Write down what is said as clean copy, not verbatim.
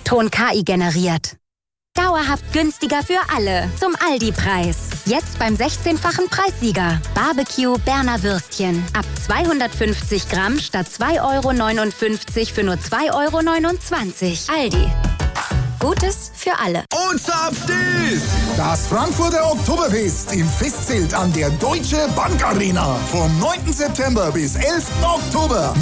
Ton KI generiert. Dauerhaft günstiger für alle. Zum Aldi-Preis. Jetzt beim 16-fachen Preissieger. Barbecue Berner Würstchen. Ab 250 Gramm statt 2,59 € für nur 2,29 €. Aldi. Gutes für alle. Und zapfdies! Das Frankfurter Oktoberfest im Festzelt an der Deutsche Bank Arena. Vom 9. September bis 11. Oktober.